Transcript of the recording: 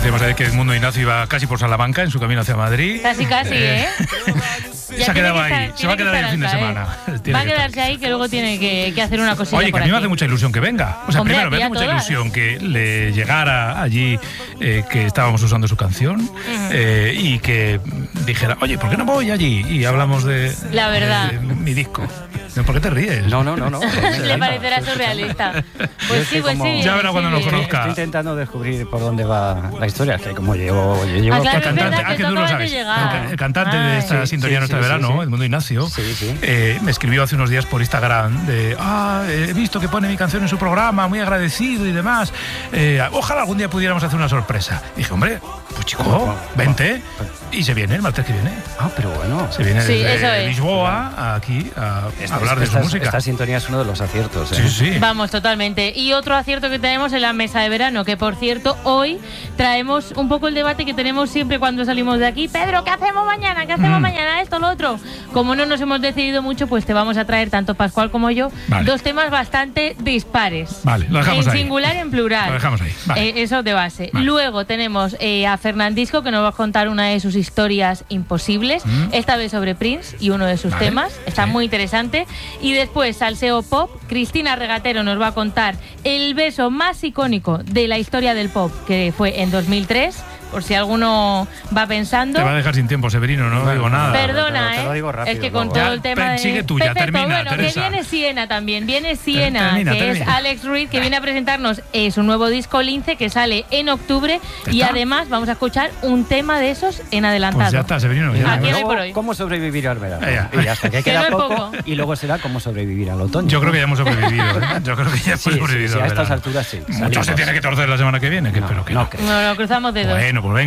ya sabéis que Edmundo Ignacio iba casi por Salamanca en su camino hacia Madrid. Casi, ¿eh? Se ha quedado ahí, se va a quedar ahí el fin de semana. Va a quedarse ahí, que luego tiene que hacer una cosilla. Oye, que a mí me hace mucha ilusión que venga. O sea, Hombre, primero me hace mucha ilusión que le llegara allí que estábamos usando su canción y que dijera, oye, ¿por qué no voy allí? Y hablamos de, la verdad. de mi disco. ¿Por qué te ríes? No. Le parecerá surrealista. Pues sí, pues sí. Ya verá cuando nos conozca. Estoy intentando descubrir por dónde va la historia, que como llevo claro, el cantante, que tú lo sabes. El cantante de esta sintonía nuestra de verano, Edmundo Ignacio, me escribió hace unos días por Instagram de he visto que pone mi canción en su programa, muy agradecido y demás. Ojalá algún día pudiéramos hacer una sorpresa. Dije, hombre, pues chico, vente. Y se viene el martes que viene. Pero bueno. Se viene desde Lisboa aquí a hablar de su música. Esta sintonía es uno de los aciertos. Sí. Vamos, totalmente. Y otro acierto que tenemos en la mesa de verano, que por cierto, hoy traemos un poco el debate que tenemos siempre cuando salimos de aquí. Pedro, ¿qué hacemos mañana? ¿Qué hacemos mañana? Esto, lo otro. Como no nos hemos decidido mucho, pues te vamos a traer, tanto Pascual como yo, dos temas bastante dispares. Vale, lo dejamos ahí. En singular y en plural. Lo dejamos ahí. Vale. Eso de base. Vale. Luego tenemos a Fernandisco, que nos va a contar una de sus historias imposibles, esta vez sobre Prince y uno de sus temas. Está muy interesante. Y después, salseo pop, Cristina Regatero nos va a contar el beso más icónico de la historia del pop, que fue en 2003. Por si alguno va pensando. Te va a dejar sin tiempo, Severino, no digo nada. Perdona, te lo digo rápido, es que con todo el tema de... Sigue tuya, perfecto, termina, bueno, Teresa. que viene Siena también, viene Siena, Termina. es Alex Ruiz, que viene a presentarnos su nuevo disco Lince, que sale en octubre, y además vamos a escuchar un tema de esos en adelantado. Pues ya está, Severino. Aquí hay por hoy. ¿Cómo sobrevivir al verano? Y hasta que queda poco, y luego será cómo sobrevivir al otoño. Yo creo que ya hemos sobrevivido, Yo creo que ya hemos sobrevivido. Sí, a estas alturas sí. Mucho se tiene que torcer la semana que viene, que espero que no. No, lo cruzamos dedos. Bueno, pues venga.